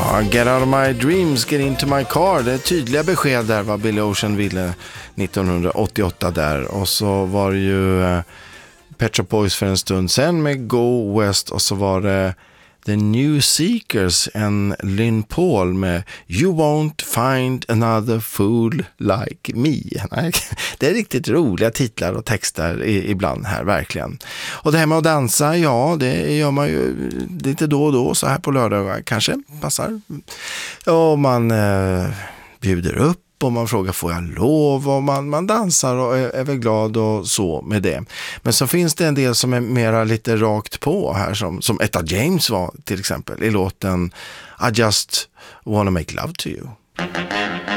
Ja, Get out of my dreams, get into my car. Det är tydliga besked där vad Billy Ocean ville 1988 där. Och så var det ju Pet Shop Boys för en stund sen med Go West. Och så var det The New Seekers, en Lynn Paul med You won't find another fool like me. Det är riktigt roliga titlar och texter ibland här, verkligen. Och det här med att dansa, ja, det gör man ju lite då och då, så här på lördagar kanske, passar. Och man bjuder upp och man frågar får jag lov, och man dansar och är väl glad och så med det. Men så finns det en del som är mera lite rakt på här, som Etta James var till exempel i låten I just wanna make love to you.